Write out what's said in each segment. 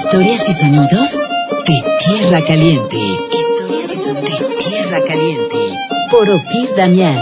Historias y sonidos de Tierra Caliente. Historias y sonidos de Tierra Caliente. Por Ofir Damián.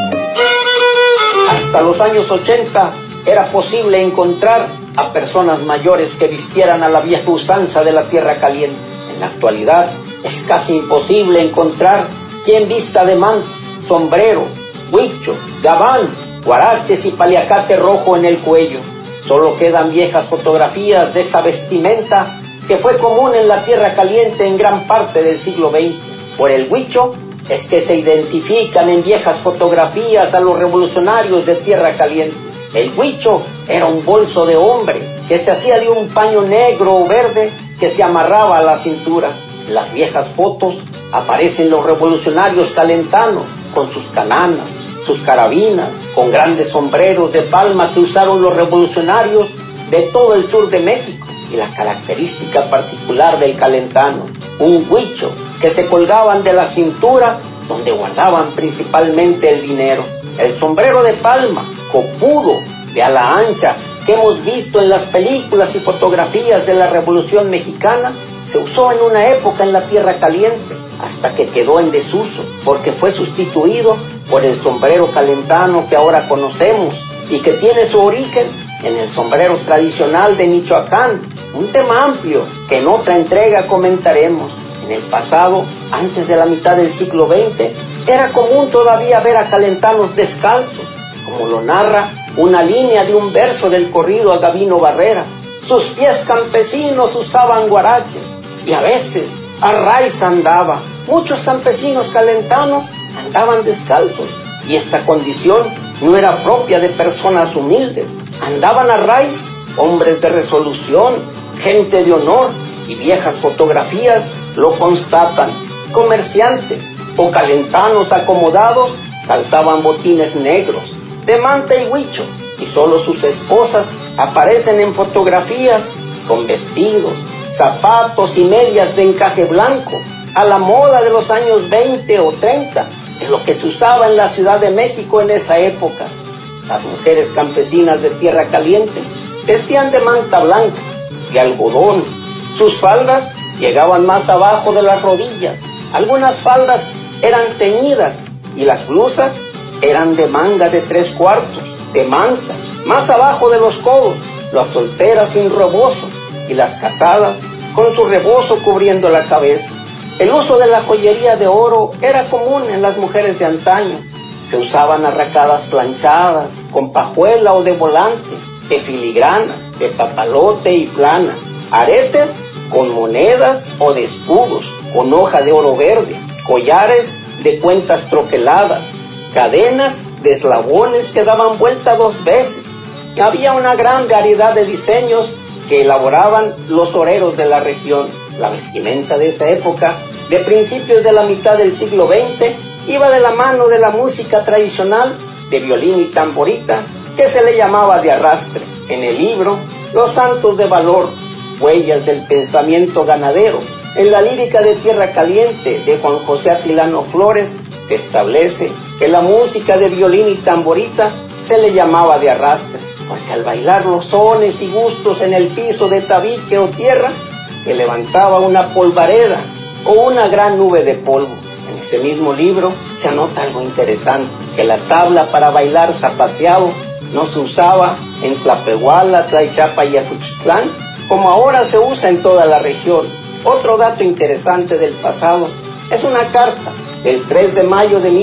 Hasta los años 80 era posible encontrar a personas mayores que vistieran a la vieja usanza de la Tierra Caliente. En la actualidad es casi imposible encontrar quien vista de manta, sombrero, huicho, gabán, guaraches y paliacate rojo en el cuello. Solo quedan viejas fotografías de esa vestimenta que fue común en la Tierra Caliente en gran parte del siglo XX. Por el huicho es que se identifican en viejas fotografías a los revolucionarios de Tierra Caliente. El huicho era un bolso de hombre que se hacía de un paño negro o verde que se amarraba a la cintura. En las viejas fotos aparecen los revolucionarios calentanos con sus cananas, sus carabinas, con grandes sombreros de palma que usaron los revolucionarios de todo el sur de México. Y la característica particular del calentano, un huicho que se colgaban de la cintura donde guardaban principalmente el dinero. El sombrero de palma, copudo, de ala ancha, que hemos visto en las películas y fotografías de la Revolución Mexicana, se usó en una época en la Tierra Caliente, hasta que quedó en desuso, porque fue sustituido por el sombrero calentano que ahora conocemos y que tiene su origen en el sombrero tradicional de Michoacán, un tema amplio que en otra entrega comentaremos. En el pasado, antes de la mitad del siglo XX, era común todavía ver a calentanos descalzos, como lo narra una línea de un verso del corrido a Gavino Barrera. Sus pies campesinos usaban guaraches y a veces a raíz andaba. Muchos campesinos calentanos andaban descalzos y esta condición no era propia de personas humildes. Andaban a raíz hombres de resolución, gente de honor, y viejas fotografías lo constatan. Comerciantes o calentanos acomodados calzaban botines negros de manta y huicho, y solo sus esposas aparecen en fotografías con vestidos, zapatos y medias de encaje blanco, a la moda de los años 20 o 30, de lo que se usaba en la Ciudad de México en esa época. Las mujeres campesinas de Tierra Caliente vestían de manta blanca y algodón. Sus faldas llegaban más abajo de las rodillas. Algunas faldas eran teñidas y las blusas eran de manga de 3/4, de manta, más abajo de los codos. Las solteras sin rebozo y las casadas con su rebozo cubriendo la cabeza. El uso de la joyería de oro era común en las mujeres de antaño. Se usaban arracadas planchadas, con pajuela o de volante, de filigrana, de papalote y plana, aretes con monedas o de escudos, con hoja de oro verde, collares de cuentas troqueladas, cadenas de eslabones que daban vuelta 2 veces. Había una gran variedad de diseños que elaboraban los oreros de la región. La vestimenta de esa época, de principios de la mitad del siglo XX, iba de la mano de la música tradicional de violín y tamborita, que se le llamaba de arrastre. En el libro Los Santos de Valor, huellas del pensamiento ganadero, en la lírica de Tierra Caliente de Juan José Atilano Flores, se establece que la música de violín y tamborita se le llamaba de arrastre, porque al bailar los sones y gustos en el piso de tabique o tierra, se levantaba una polvareda o una gran nube de polvo. En ese mismo libro se anota algo interesante, que la tabla para bailar zapateado no se usaba en Tlapehuala, Tlaychapa y Ajuchitlán, como ahora se usa en toda la región. Otro dato interesante del pasado es una carta del 3 de mayo de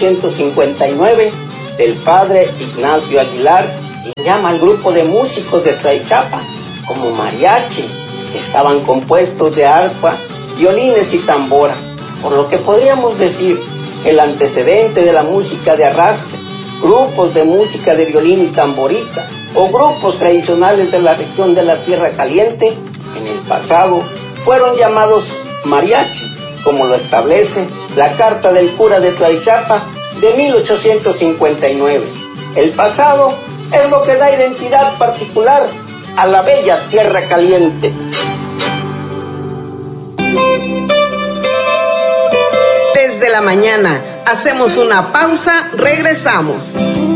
1859 del padre Ignacio Aguilar, quien llama al grupo de músicos de Tlaychapa como mariachi, que estaban compuestos de arpa, violines y tambora, por lo que podríamos decir el antecedente de la música de arrastre, grupos de música de violín y tamborita, o grupos tradicionales de la región de la Tierra Caliente, en el pasado fueron llamados mariachi, como lo establece la carta del cura de Tlaychapa de 1859. El pasado es lo que da identidad particular a la bella Tierra Caliente. Desde la mañana hacemos una pausa, regresamos.